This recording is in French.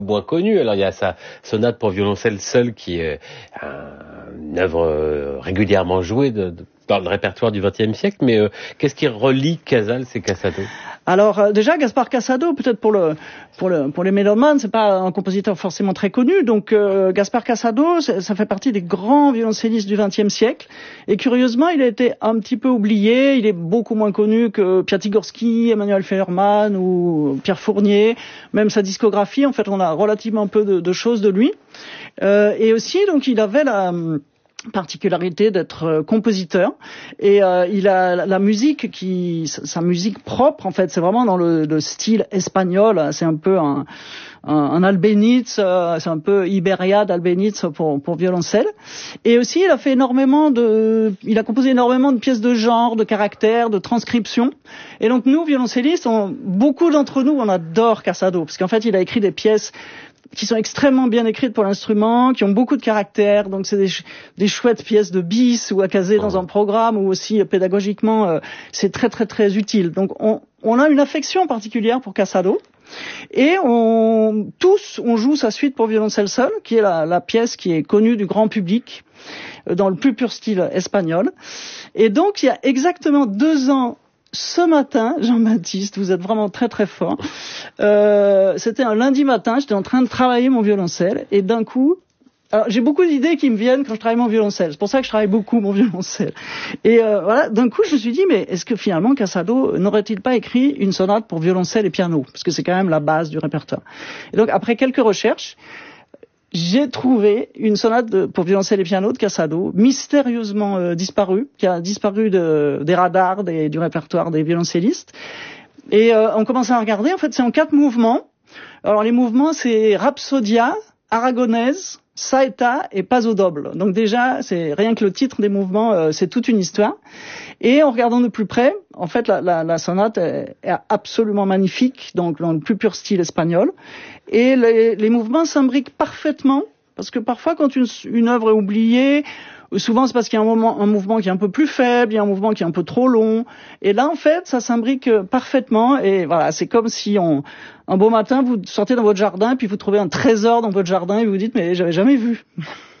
moins connu. Alors il y a sa sonate pour violoncelle seul qui est une œuvre régulièrement jouée dans le répertoire du XXe siècle, mais qu'est-ce qui relie Casals et Casado? Alors déjà Gaspar Casado, peut-être pour les mélomanes, c'est pas un compositeur forcément très connu. Donc Gaspar Casado, ça fait partie des grands violoncellistes du XXe siècle. Et curieusement, il a été un petit peu oublié. Il est beaucoup moins connu que Piatigorsky, Emmanuel Feuermann ou Pierre Fournier. Même sa discographie, en fait, on a relativement peu de choses de lui. Et aussi, donc, il avait la particularité d'être compositeur, et il a la musique sa musique propre, en fait, c'est vraiment dans le style espagnol. C'est un peu un Albéniz, c'est un peu Iberia d'Albéniz pour violoncelle. Et aussi il a composé énormément de pièces de genre, de caractère, de transcription. Et donc nous, violoncellistes, beaucoup d'entre nous, on adore Casado, parce qu'en fait il a écrit des pièces qui sont extrêmement bien écrites pour l'instrument, qui ont beaucoup de caractère. Donc c'est des chouettes pièces de bis ou à caser dans un programme, ou aussi pédagogiquement c'est très très très utile. Donc on a une affection particulière pour Casado, et on joue sa suite pour violoncelle seul, qui est la pièce qui est connue du grand public dans le plus pur style espagnol. Et donc il y a exactement 2 ans ce matin, Jean-Baptiste, vous êtes vraiment très très fort. C'était un lundi matin, j'étais en train de travailler mon violoncelle, et d'un coup, alors j'ai beaucoup d'idées qui me viennent quand je travaille mon violoncelle. C'est pour ça que je travaille beaucoup mon violoncelle. Et voilà, d'un coup, je me suis dit, mais est-ce que finalement Casado n'aurait-il pas écrit une sonate pour violoncelle et piano, parce que c'est quand même la base du répertoire. Et donc après quelques recherches, j'ai trouvé une sonate pour violoncelle et piano de Casado, mystérieusement disparue, qui a disparu des radars du répertoire des violoncellistes. Et on commence à regarder, en fait c'est en 4 mouvements. Alors les mouvements, c'est Rhapsodia, Aragonaise, Saeta et Paso Doble. Donc déjà, c'est rien que le titre des mouvements, c'est toute une histoire. Et en regardant de plus près, en fait, la sonate est absolument magnifique, donc dans le plus pur style espagnol. Et les mouvements s'imbriquent parfaitement, parce que parfois, quand une œuvre est oubliée, souvent c'est parce qu'il y a un mouvement qui est un peu plus faible, il y a un mouvement qui est un peu trop long. Et là, en fait, ça s'imbrique parfaitement. Et voilà, c'est comme si un beau matin, vous sortez dans votre jardin, puis vous trouvez un trésor dans votre jardin, et vous vous dites, mais j'avais jamais vu.